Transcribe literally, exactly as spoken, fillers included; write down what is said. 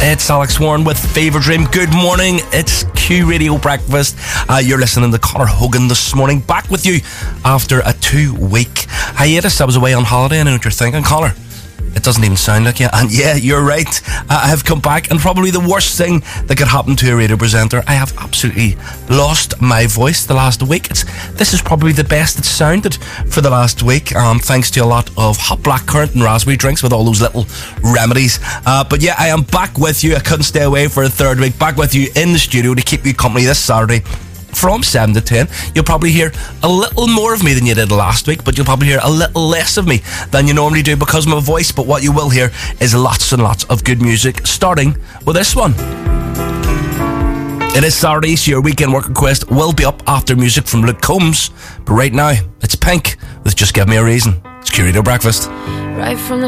It's Alex Warren with Fever Dream. Good morning. It's Q Radio Breakfast. Uh, you're listening to Conor Hogan this morning. Back with you after a two-week hiatus. I was away on holiday. I know what you're thinking, Conor. It doesn't even sound like you. And yeah, you're right. Uh, I have come back, and probably the worst thing that could happen to a radio presenter, I have absolutely lost my voice the last week. It's This is probably the best it's sounded for the last week, um, thanks to a lot of hot blackcurrant and raspberry drinks with all those little remedies. Uh, but yeah, I am back with you. I couldn't stay away for a third week. Back with you in the studio to keep you company this Saturday. From seven to ten, you'll probably hear a little more of me than you did last week, but you'll probably hear a little less of me than you normally do because of my voice. But what you will hear is lots and lots of good music, starting with this one. It is Saturday, so your weekend work request will be up after music from Luke Combs. But right now, it's Pink with Just Give Me a Reason. It's Q Radio Breakfast. Right from the